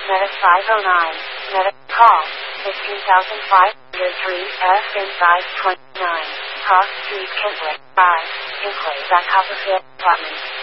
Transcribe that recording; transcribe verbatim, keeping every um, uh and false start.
Meta five oh nine. Meta call fifteen thousand five hundred three F inside twenty-nine. Cross Street Kentwick five. Enclave at Copperfield Apartments.